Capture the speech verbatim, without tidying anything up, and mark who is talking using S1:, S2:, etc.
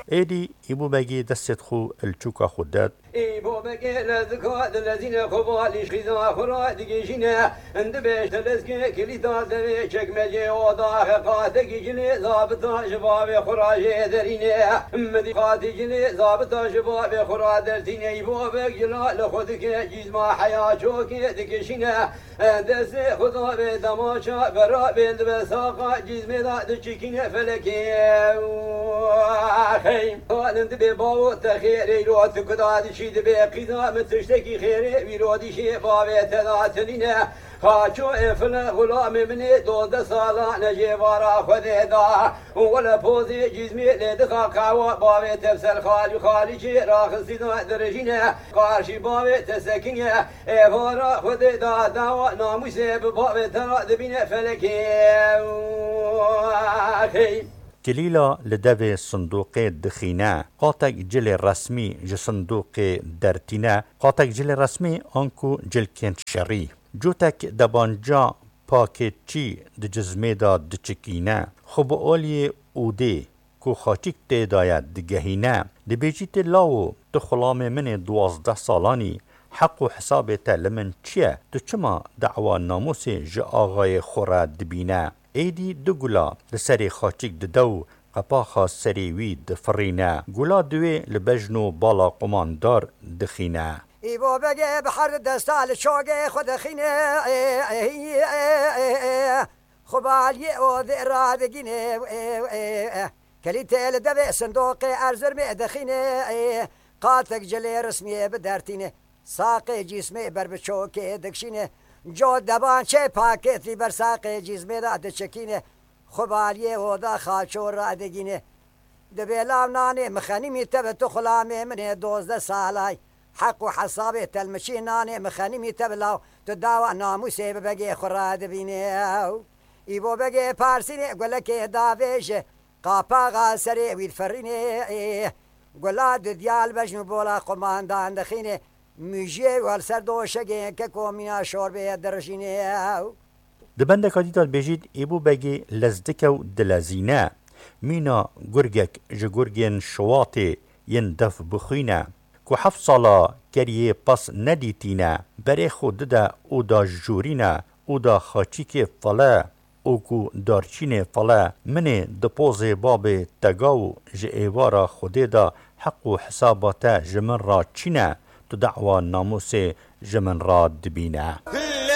S1: ایدی ایبو بگی دست خو الچوکا خودت
S2: ایبو بگی لذکات الذین خبالیش خیزا خورا دیگیشینه اند بیشت لذکی کلیتا زوی چکمجه و داخ قاتگی جنه زابطا شباب خراجه درینه مدی قاتی جنه زابطا شباب خرا درتینه ایبو بگ جلال خود که جیزما حیا چوکی دیگیشینه دست خدا به دماشا برا بند بساقا جیزمه داد چکینه فلکی خیم قالند به باو تخیر ایرات کداد شید به قیدا متشتکی خیره ویرادی شی باوی تداتنینه خاچو افل غلام منی دوزده سالا نجیوارا خود دا ولا پوزی جزمی لدخا قاوا باوی تفسر خالی خالی چی راخصی دا درجینه قارشی باوی تسکینه ایوارا خود دا داوا ناموسی باوی ترا دبینه فلکی خیم
S1: جلیلا لدو صندوق دخینه قاتک جل رسمی ج صندوق درتینه قاتک جل رسمی آنکو جلکن شری جوتک دبانجا پاکت چی د جزمه دا دچکینه خب اولی اوده کو خاچیک تی داید دگهینه دی بیجیت لاو تو خلام من دوازده سالانی حق و حساب تلمن چیه تو چما دعوا ناموس ج آغای خورا دبینه ایدی دو گلا لسری خاچیک ددو قپاخا سری وی دفرینه گلا دوی لبجنو بالا قماندار دخینه
S3: ایبو بگه بحر دستال شوقه خود خینه خبالی او ذرا بگینه کلی تل دوی صندوق ارزر می دخینه قاتک جلی رسمی بدرتینه ساق جسمی بر بچوکه دکشینه جو دبان چه پاکتی بر ساق جسمی دا دچکینه خبالی او دا خاچو را دگینه دبیلام نانه مخنی می تب تو خلامه من دوزده سالای حق و حسابه تلمشی نانه مخنی می تبلاو تو داوا ناموسه ببگه خوراد بینه ایبو بگه پارسینه گلکه داویشه قاپا غاسره وید فرینه گلا دو دیال بجنو بولا قماندان دخینه میجه والسر دوشگه که کومینا شوربه درشینه
S1: دبنده کادیدات بجید ایبو بگه لزدکو دلزینه مینا گرگک جگرگین شواته ین دف بخینه کو هفت سالا کریه پس ندیتینه بره خود ده او دا جورینه او دا خاچیک فله او کو دارچین فله منه دپوز باب تگاو جه ایوارا خوده دا حق و حسابات جمن را چینه تو دعوا ناموس جمن را دبینه